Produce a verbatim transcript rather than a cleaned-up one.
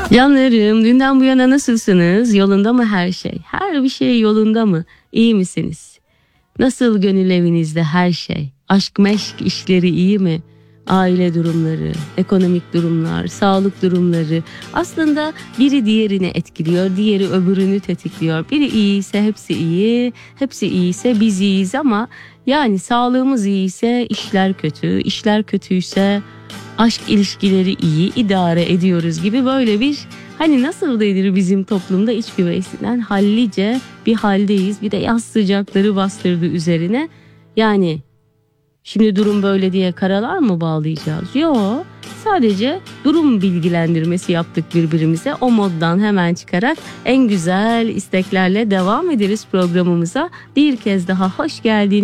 Canlarım, dünden bu yana nasılsınız? Yolunda mı her şey? Her bir şey yolunda mı? İyi misiniz? Nasıl gönül evinizde her şey? Aşk meşk işleri iyi mi? Aile durumları, ekonomik durumlar, sağlık durumları. Aslında biri diğerini etkiliyor, diğeri öbürünü tetikliyor. Biri iyiyse hepsi iyi, hepsi iyiyse biz iyiyiz ama yani sağlığımız iyiyse işler kötü, işler kötüyse aşk ilişkileri iyi, idare ediyoruz gibi böyle bir hani nasıl denir bizim toplumda iç güveysinden hallice bir haldeyiz. Bir de yaz sıcakları bastırdı üzerine. Yani şimdi durum böyle diye karalar mı bağlayacağız? Yok. Sadece durum bilgilendirmesi yaptık birbirimize. O moddan hemen çıkarak en güzel isteklerle devam ederiz programımıza. Bir kez daha hoş geldiniz.